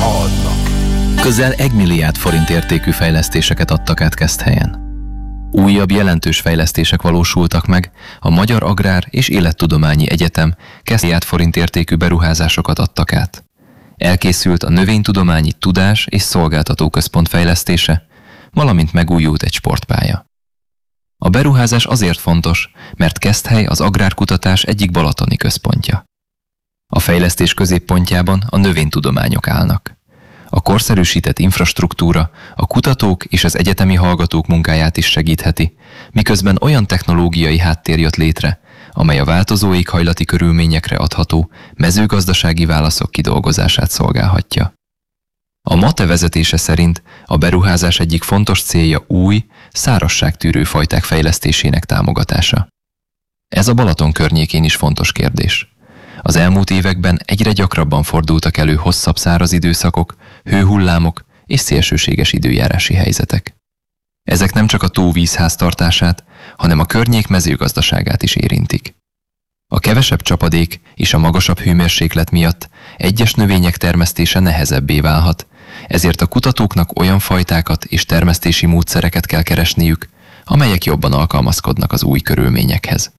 adnak. Közel 1 milliárd forint értékű fejlesztéseket adtak át Keszthelyen. Újabb jelentős fejlesztések valósultak meg, a Magyar Agrár és Élettudományi Egyetem 1 milliárd forint értékű beruházásokat adtak át. Elkészült a Növénytudományi Tudás- és Szolgáltatóközpont fejlesztése, valamint megújult egy sportpálya. A beruházás azért fontos, mert Keszthely az agrárkutatás egyik balatoni központja. A fejlesztés középpontjában a növénytudományok állnak. A korszerűsített infrastruktúra a kutatók és az egyetemi hallgatók munkáját is segítheti, miközben olyan technológiai háttér jött létre, amely a változó éghajlati körülményekre adható mezőgazdasági válaszok kidolgozását szolgálhatja. A MATE vezetése szerint a beruházás egyik fontos célja új, szárazságtűrő fajták fejlesztésének támogatása. Ez a Balaton környékén is fontos kérdés. Az elmúlt években egyre gyakrabban fordultak elő hosszabb száraz időszakok, hőhullámok és szélsőséges időjárási helyzetek. Ezek nem csak a tó vízháztartását, hanem a környék mezőgazdaságát is érintik. A kevesebb csapadék és a magasabb hőmérséklet miatt egyes növények termesztése nehezebbé válhat, ezért a kutatóknak olyan fajtákat és termesztési módszereket kell keresniük, amelyek jobban alkalmazkodnak az új körülményekhez.